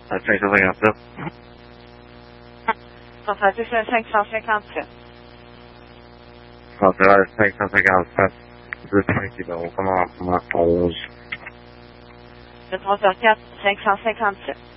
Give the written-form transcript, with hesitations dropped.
557. Centrale 557. Centrale 557. 2 kilo, comment 11. Le 3h4, 557.